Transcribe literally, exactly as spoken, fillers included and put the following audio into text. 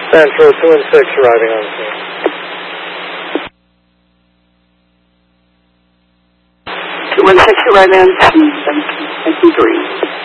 Central, two and six arriving on the scene. two one six arriving on scene, seven three.